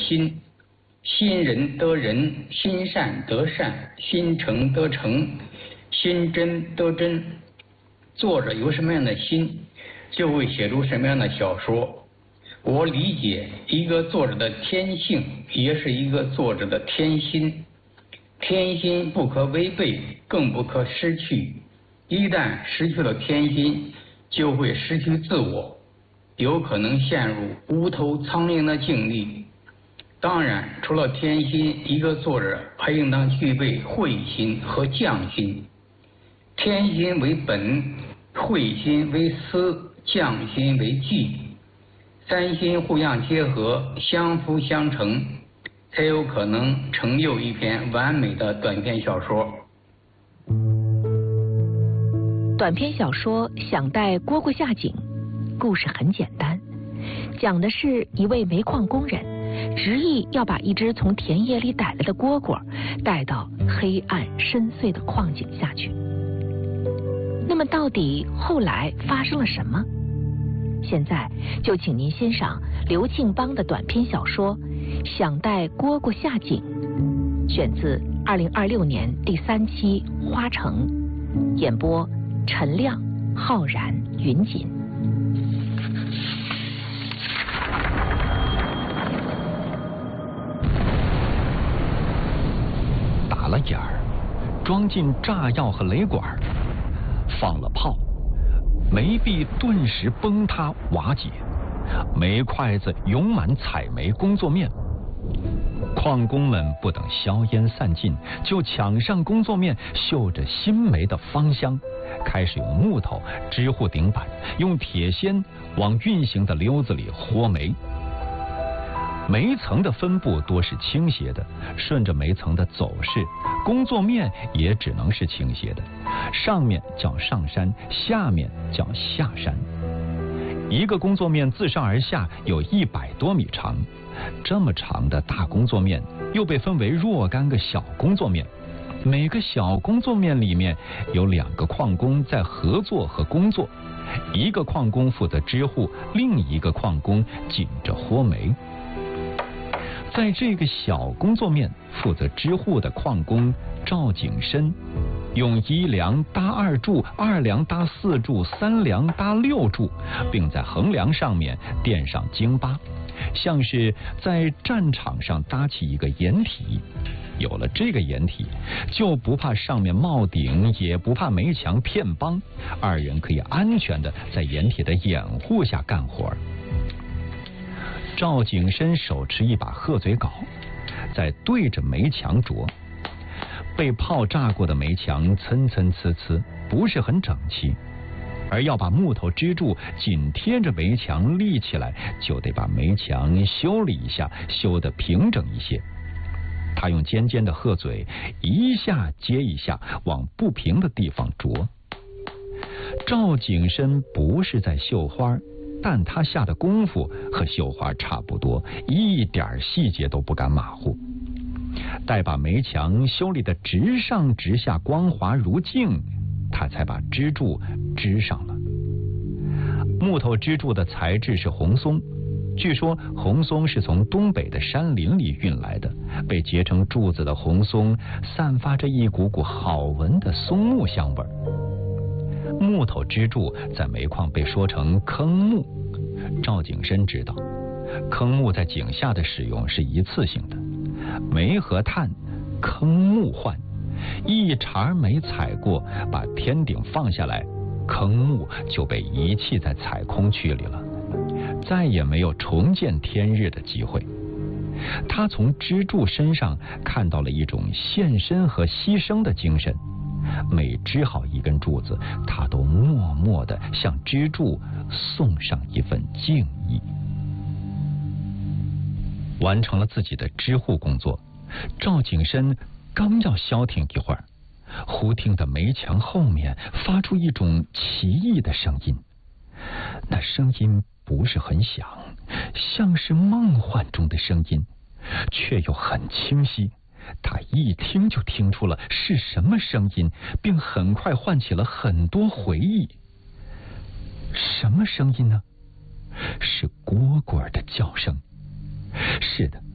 心，心仁得仁，心善得善，心诚得诚，心真得真。作者有什么样的心，就会写出什么样的小说。我理解一个作者的天性，也是一个作者的天心。天心不可违背，更不可失去。一旦失去了天心，就会失去自我，有可能陷入无头苍蝇的境地。当然，除了天心，一个作者还应当具备慧心和匠心。天心为本，慧心为思，匠心为技。三心互相结合，相辅相成，才有可能成就一篇完美的短篇小说。 短篇小说《想带蝈蝈下井》，故事很简单，讲的是一位煤矿工人执意要把一只从田野里逮来的蝈蝈带到黑暗深邃的矿井下去。那么到底后来发生了什么？现在就请您欣赏刘庆邦的短篇小说《想带蝈蝈下井》，选自2026年第3期《花城》，演播陈亮、浩然、云锦。 打了眼儿，装进炸药和雷管，放了炮，煤壁顿时崩塌瓦解，煤筷子涌满采煤工作面。矿工们不等硝烟散尽，就抢上工作面，嗅着新煤的芳香，开始用木头支护顶板，用铁锨往运行的溜子里豁煤。煤层的分布多是倾斜的，顺着煤层的走势，工作面也只能是倾斜的，上面叫上山，下面叫下山。一个工作面自上而下有100多米长，这么长的大工作面又被分为若干个小工作面，每个小工作面里面有2个矿工在合作和工作，一个矿工负责支护，另一个矿工紧着豁煤。在这个小工作面负责支护的矿工赵景深，用1梁搭2柱，2梁搭4柱，3梁搭6柱，并在横梁上面垫上京巴，像是在战场上搭起一个掩体。有了这个掩体，就不怕上面冒顶，也不怕煤墙骗帮，2人可以安全的在掩体的掩护下干活。赵景深手持一把鹤嘴镐，在对着煤墙啄。被炮炸过的煤墙参参呲呲，不是很整齐，而要把木头支柱紧贴着煤墙立起来，就得把煤墙修理一下，修得平整一些。他用尖尖的鹤嘴一下接一下往不平的地方啄。赵景深不是在绣花，但他下的功夫和绣花差不多，一点细节都不敢马虎。待把煤墙修理得直上直下，光滑如镜，他才把支柱支上了。木头支柱的材质是红松，据说红松是从东北的山林里运来的，被结成柱子的红松散发着一股股好闻的松木香味。木头支柱在煤矿被说成坑木，赵景深知道坑木在井下的使用是一次性的，煤和炭坑木换，一茬煤采过，把天顶放下来，坑木就被遗弃在采空区里了，再也没有重见天日的机会。他从支柱身上看到了一种献身和牺牲的精神，每织好一根柱子，他都默默地向支柱送上一份敬意。完成了自己的织护工作，赵景深刚要消停一会儿，忽听得煤墙后面发出一种奇异的声音。那声音不是很响，像是梦幻中的声音，却又很清晰。他一听就听出了是什么声音，并很快唤起了很多回忆。什么声音呢？是蝈蝈的叫声。是的，